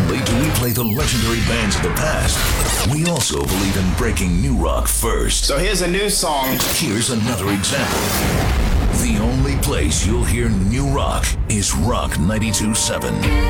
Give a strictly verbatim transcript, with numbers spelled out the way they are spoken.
only do we play the legendary bands of the past, we also believe in breaking new rock first. So here's a new song. Here's another example. The only place you'll hear new rock is Rock ninety-two point seven.